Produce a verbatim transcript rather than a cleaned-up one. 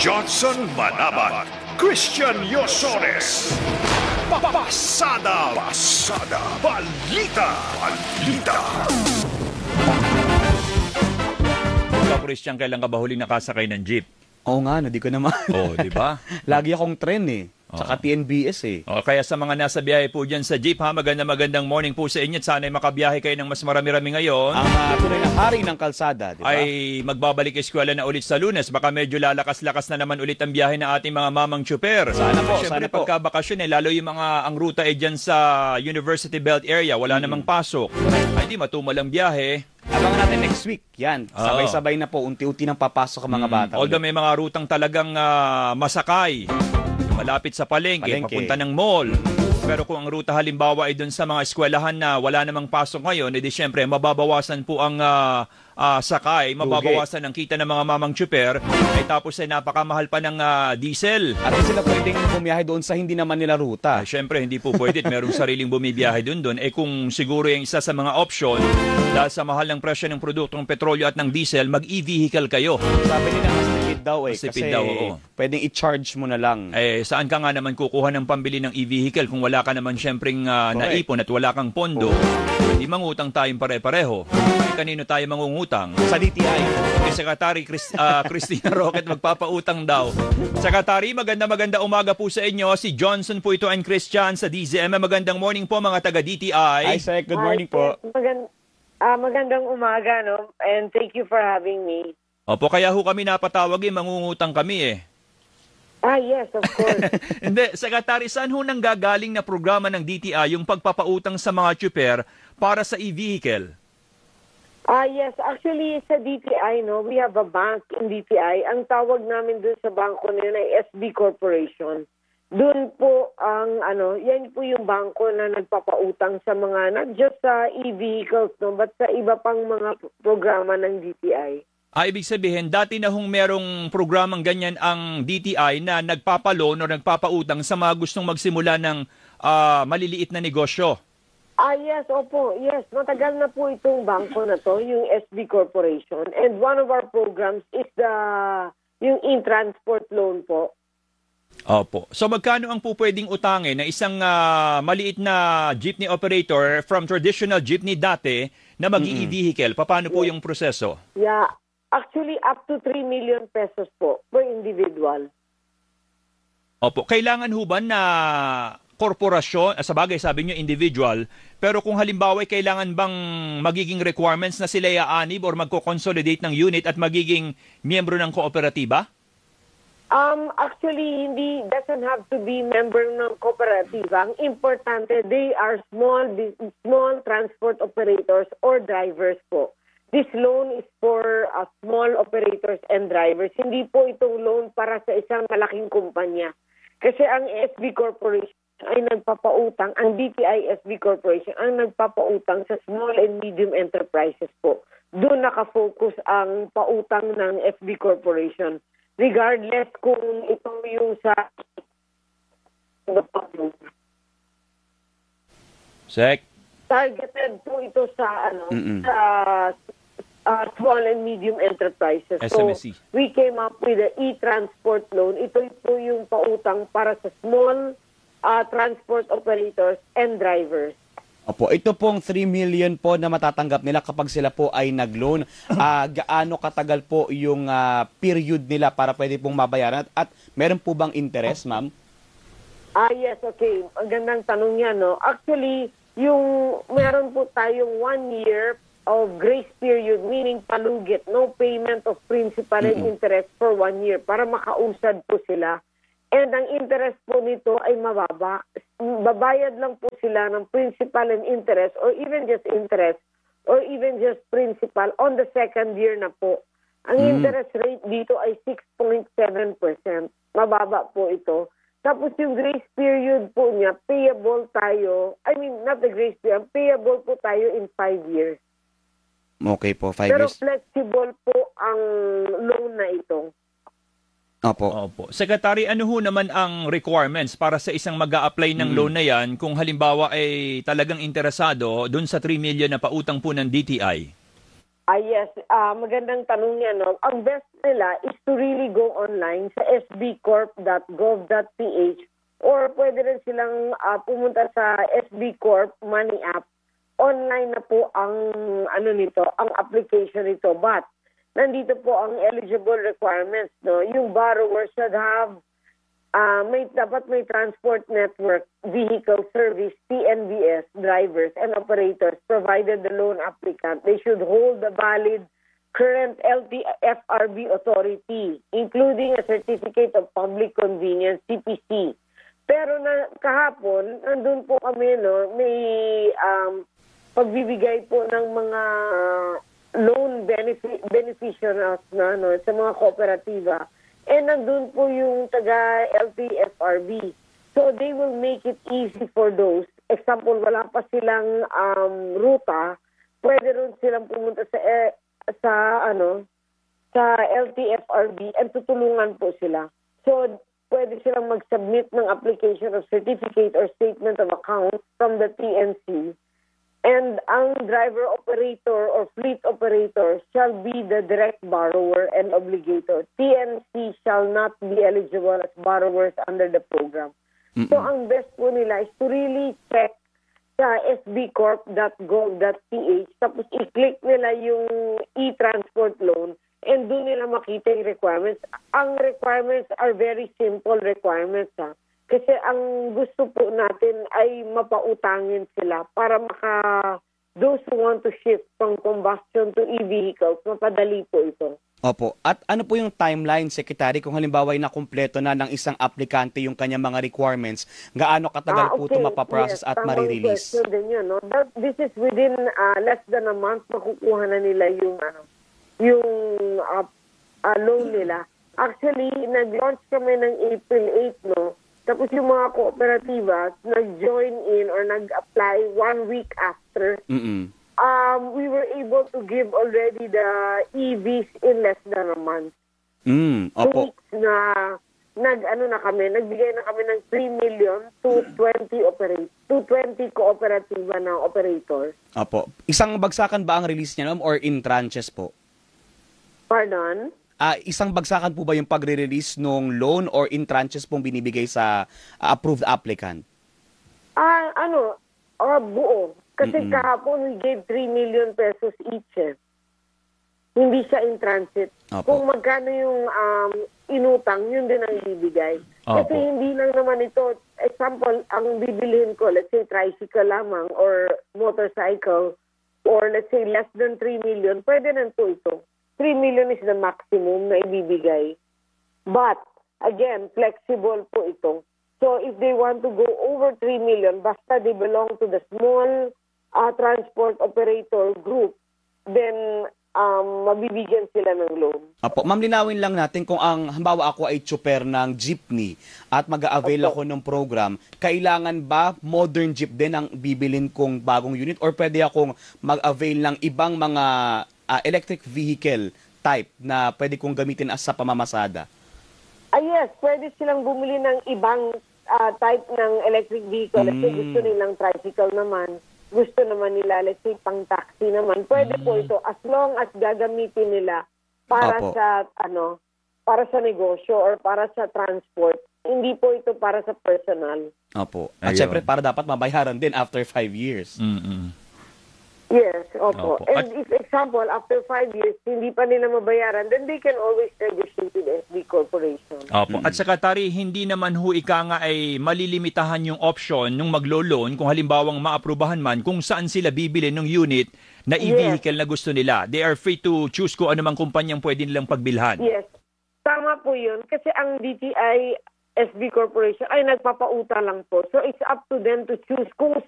Johnson Manabat, Christian Yosones. Pasada, pasada, balita, balita. Ikaw, Christian, kailan ka ba huling nakasakay ng jeep? Oo nga, no, di ko naman. Oo, di ba? Lagi akong tren eh. Tsaka T N B S eh. O, kaya sa mga nasa biyahe po dyan sa jeep, ha, maganda magandang morning po sa inyo at sana'y makabiyahe kayo ng mas marami-rami ngayon. Ang uh, tunay na hari ng kalsada, di ba? Ay magbabalik eskwela na ulit sa Lunes. Baka medyo lalakas-lakas na naman ulit ang biyahe ng ating mga mamang tsuper. Sana po, Siyempre, sana po. pagkabakasyon eh, lalo yung mga ang ruta eh dyan sa University Belt area, wala Hmm. namang pasok. Ay di matumal ang biyahe. Abangan natin next week. Yan. Oo. Sabay-sabay na po. Unti-unti nang papasok ang mga bata. Although ulit. may mga rutang talagang ah, masakay. Malapit sa palengke, Palengke. papunta ng mall. Pero kung ang ruta halimbawa ay doon sa mga eskwelahan na wala namang pasok ngayon, edi syempre mababawasan po ang ah, ah, sakay, mababawasan ang kita ng mga mamang tsuper, ay tapos ay napakamahal pa ng ah, diesel. At hindi sila pwedeng bumiyahe doon sa hindi naman nila ruta. Ah, syempre hindi po pwede, merong sariling bumibiyahe doon doon. Eh kung siguro yung isa sa mga option, dahil sa mahal ng presyo ng produktong petrolyo at ng diesel, mag-e-vehicle kayo. Sabi nila mas tipid daw eh. Mas tipid kasi daw, oo. pwedeng i-charge mo na lang. Eh, saan ka nga naman kukuha ng pambili ng e-vehicle kung wala ka naman syempreng ah, Correct. naipon at wala kang pondo? Hindi mangutang tayong pare-pareho. Eh, kanino tayo mangungutang? Sa D T I. Kay Secretary Chris, ah, Christina Roquet magpapautang daw. Secretary, maganda maganda umaga po sa inyo. Si Johnson po ito and Christian sa D Z M. Magandang morning po mga taga-D T I. Hi, Sec. Good morning po. Magand ah, magandang umaga, no? And thank you for having me. Opo, kaya ho kami napatawag eh, mangungutang kami eh. Ah, yes, of course. Hindi, Secretary, saan ho nang gagaling na programa ng D T I yung pagpapautang sa mga tsuper para sa e-vehicle? Ah, yes. Actually, sa D T I, no, we have a bank in D T I. Ang tawag namin dun sa bangko na yun ay S B Corporation. Doon po ang, ano, yan po yung bangko na nagpapautang sa mga, not just sa e-vehicles, no, but sa iba pang mga programa ng D T I. Ah, ibig sabihin, dati na hong merong programang ganyan ang D T I na nagpapaloan o nagpapautang sa mga gustong magsimula ng ah, maliliit na negosyo. Ah, yes, opo. Yes, matagal na po itong bangko na to, yung S B Corporation. And one of our programs is the, yung in-transport loan po. Opo. So magkano ang po pwedeng utangin na isang ah, maliit na jeepney operator from traditional jeepney dati na mag-i-vehicle? Paano po yung proseso? Yeah. Actually, up to three million pesos po per individual. Opo. Kailangan ho ba na korporasyon, ah, sa bagay sabi nyo individual, pero kung halimbawa ay kailangan bang magiging requirements na sila iaanib or magko-consolidate ng unit at magiging miyembro ng kooperatiba? Um, actually, hindi, doesn't have to be member ng kooperatiba. Ang importante, they are small, bus- small transport operators or drivers po. This loan is for uh, small operators and drivers. Hindi po itong loan para sa isang malaking kumpanya. Kasi ang S B Corporation ay nagpapautang, ang D T I S B Corporation ang nagpapautang sa small and medium enterprises po. Doon nakafocus ang pautang ng S B Corporation. Regardless kung ito yung sa... Sek? Targeted po ito sa ano Mm-mm. sa uh, small and medium enterprises. S M E C. So, we came up with the e-transport loan. Ito po yung pautang para sa small uh, transport operators and drivers. Opo, ito pong three million po na matatanggap nila kapag sila po ay nag-loan. Ah, gaano katagal po yung ah, period nila para pwede pong mabayaran? At, at meron po bang interest, ma'am? Ah, yes, okay. Ang gandang tanong yan, no? Actually, yung meron po tayong one year of grace period, meaning palugit, no payment of principal and interest for one year para makausad po sila. And ang interest po nito ay mababa. Babayad lang po sila ng principal and interest or even just interest or even just principal on the second year na po. Ang Mm. interest rate dito ay six point seven percent. Mababa po ito. Tapos yung grace period po niya, payable tayo, I mean, not the grace period, payable po tayo in five years. Okay po, five Pero years. flexible po ang loan na ito. Opo. Opo. Secretary, ano ho naman ang requirements para sa isang mag-a-apply ng loan na yan kung halimbawa ay talagang interesado dun sa three million na pautang po ng D T I? Ah, yes, ah, magandang tanong yan. No? Ang best nila is to really go online sa s b corp dot gov dot p h or pwede rin silang ah, pumunta sa S B Corp Money App. Online na po ang ano nito, ang application nito. But nandito po ang eligible requirements. No? Yung borrower should have Uh, may dapat may transport network, vehicle service, T N V S, drivers, and operators provided the loan applicant. They should hold a valid current L T F R B authority, including a Certificate of Public Convenience, C P C. Pero na, kahapon, nandun po kami, no, may um, pagbibigay po ng mga loan benefi- beneficiaries na, no, sa mga kooperatiba. And nandun po yung taga L T F R B. So they will make it easy for those. Example, wala pa silang um, ruta, pwede rin silang pumunta sa eh, sa ano sa L T F R B and tutulungan po sila. So pwede silang mag-submit ng application of certificate or statement of account from the T N C. And ang driver operator or fleet operator shall be the direct borrower and obligator. T N C shall not be eligible as borrowers under the program. Mm-mm. So ang best po nila is to really check sa s b corp dot gov dot p h tapos i-click nila yung e-transport loan and doon nila makita yung requirements. Ang requirements are very simple requirements, ha. Kasi ang gusto po natin ay mapautangin sila para maka those who want to shift from combustion to e-vehicles, mapadali po ito. Opo. At ano po yung timeline, Secretary, kung halimbawa ay nakumpleto na ng isang aplikante yung kanyang mga requirements, gaano katagal Ah, po okay. ito mapaprocess Yes, at tamang marirelease? question din yun, no? That, this is within uh, less than a month makukuha na nila yung ano, yung uh, uh, loan nila. Actually, nag-launch kami ng April eighth, no? Tapos yung mga kooperatiba nag-join in or nag-apply one week after. Mm-mm. Um, we were able to give already the E Vs in less than a month. Mm, Two opo. weeks na nag ano na kami, nagbigay na kami ng three million to twenty operate to twenty kooperatiba na operator. Opo. Isang bagsakan ba ang release niya, ma'am, or in tranches po? Pardon? Ah, isang bagsakan po ba yung pagre-release nung loan or in tranches pong binibigay sa ah, approved applicant? Ah, ano, ah, buo. Kasi Mm-mm. kahapon we gave three million pesos each. Eh. Hindi siya in transit. Opo. Kung magkano yung um, inutang, yun din ang ibibigay. Kasi Opo. hindi lang naman ito, example, ang bibilihin ko, let's say tricycle lamang or motorcycle or let's say less than three million, pwede na po ito. three million is the maximum na ibibigay. But, again, flexible po ito. So, if they want to go over three million, basta they belong to the small uh, transport operator group, then um, mabibigyan sila ng loan. Apo, ma'am, linawin lang natin kung ang halimbawa ako ay tsuper ng jeepney at mag-a-avail Opo. ako ng program, kailangan ba modern jeep din ang bibilin kong bagong unit or pwede akong mag-avail ng ibang mga uh, electric vehicle type na pwede kong gamitin as sa pamamasada? Ah, yes, pwede silang bumili ng ibang ah, type ng electric vehicle. Let's say Mm. gusto nilang tricycle naman, gusto naman nila, let's say pang taxi naman. Pwede po ito as long as gagamitin nila para Opo. sa ano, para sa negosyo or para sa transport. Hindi po ito para sa personal. Opo. At Ayun. syempre, para dapat mabayaran din after five years. Mm-mm. Yes, opo. Opo. And At- if example, after five years, hindi pa nila mabayaran, then they can always negotiate with S B Corporation. Opo. At Secretary, hindi naman ho ika nga ay malilimitahan yung option nung maglo-loan kung halimbawang maaprubahan man kung saan sila bibili ng unit na e-vehicle na gusto nila. They are free to choose kung anumang kumpanyang pwede nilang pagbilhan. Yes. Tama po yun. Kasi ang D T I S B Corporation ay nagpapauta lang po. So it's up to them to choose kung